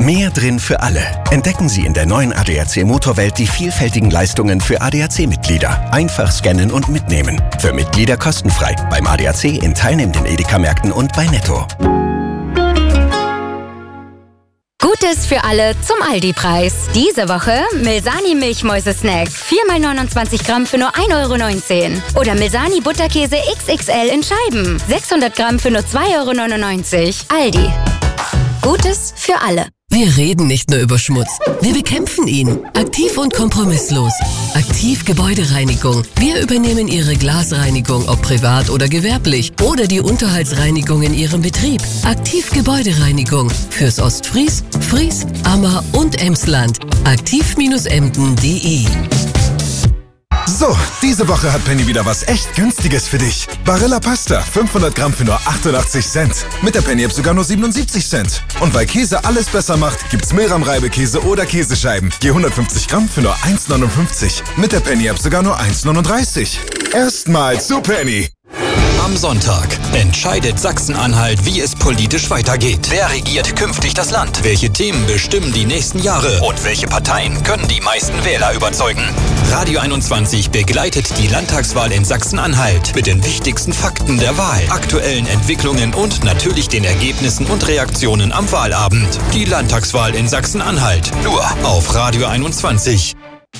Mehr drin für alle. Entdecken Sie in der neuen ADAC Motorwelt die vielfältigen Leistungen für ADAC-Mitglieder. Einfach scannen und mitnehmen. Für Mitglieder kostenfrei. Beim ADAC in teilnehmenden Edeka-Märkten und bei Netto. Gutes für alle zum Aldi-Preis. Diese Woche Milsani Milchmäuse-Snack. 4x29 Gramm für nur 1,19 €. Oder Milsani Butterkäse XXL in Scheiben. 600 Gramm für nur 2,99 €. Aldi. Gutes für alle. Wir reden nicht nur über Schmutz, wir bekämpfen ihn. Aktiv und kompromisslos. Aktiv Gebäudereinigung. Wir übernehmen Ihre Glasreinigung, ob privat oder gewerblich. Oder die Unterhaltsreinigung in Ihrem Betrieb. Aktiv Gebäudereinigung. Fürs Ostfries, Fries, Ammer und Emsland. aktiv-emden.de. So, diese Woche hat Penny wieder was echt Günstiges für dich. Barilla Pasta, 500 Gramm für nur 88 Cent. Mit der Penny-App sogar nur 77 Cent. Und weil Käse alles besser macht, gibt's Milram-Reibekäse oder Käsescheiben. Je 150 Gramm für nur 1,59. Mit der Penny-App sogar nur 1,39. Erstmal zu Penny. Am Sonntag entscheidet Sachsen-Anhalt, wie es politisch weitergeht. Wer regiert künftig das Land? Welche Themen bestimmen die nächsten Jahre? Und welche Parteien können die meisten Wähler überzeugen? Radio 21 begleitet die Landtagswahl in Sachsen-Anhalt mit den wichtigsten Fakten der Wahl, aktuellen Entwicklungen und natürlich den Ergebnissen und Reaktionen am Wahlabend. Die Landtagswahl in Sachsen-Anhalt. Nur auf Radio 21.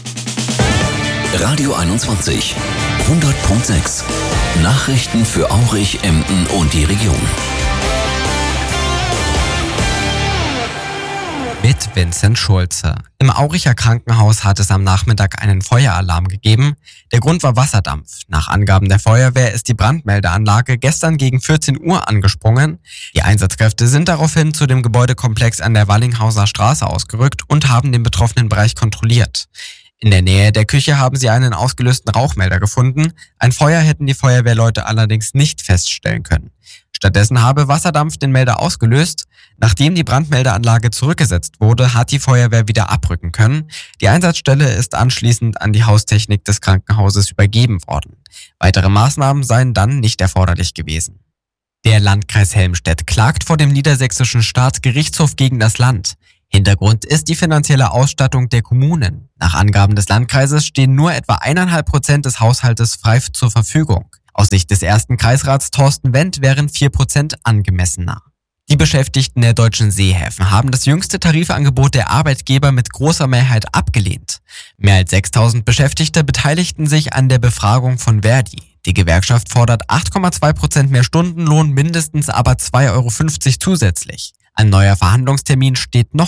Radio 21. 100.6. Nachrichten für Aurich, Emden und die Region. Mit Vincent Schulze. Im Auricher Krankenhaus hat es am Nachmittag einen Feueralarm gegeben. Der Grund war Wasserdampf. Nach Angaben der Feuerwehr ist die Brandmeldeanlage gestern gegen 14 Uhr angesprungen. Die Einsatzkräfte sind daraufhin zu dem Gebäudekomplex an der Wallinghauser Straße ausgerückt und haben den betroffenen Bereich kontrolliert. In der Nähe der Küche haben sie einen ausgelösten Rauchmelder gefunden. Ein Feuer hätten die Feuerwehrleute allerdings nicht feststellen können. Stattdessen habe Wasserdampf den Melder ausgelöst. Nachdem die Brandmeldeanlage zurückgesetzt wurde, hat die Feuerwehr wieder abrücken können. Die Einsatzstelle ist anschließend an die Haustechnik des Krankenhauses übergeben worden. Weitere Maßnahmen seien dann nicht erforderlich gewesen. Der Landkreis Helmstedt klagt vor dem Niedersächsischen Staatsgerichtshof gegen das Land. Hintergrund ist die finanzielle Ausstattung der Kommunen. Nach Angaben des Landkreises stehen nur etwa 1,5% des Haushaltes frei zur Verfügung. Aus Sicht des ersten Kreisrats Thorsten Wendt wären 4% angemessener. Die Beschäftigten der deutschen Seehäfen haben das jüngste Tarifangebot der Arbeitgeber mit großer Mehrheit abgelehnt. Mehr als 6.000 Beschäftigte beteiligten sich an der Befragung von Verdi. Die Gewerkschaft fordert 8,2% mehr Stundenlohn, mindestens aber 2,50 € zusätzlich. Ein neuer Verhandlungstermin steht noch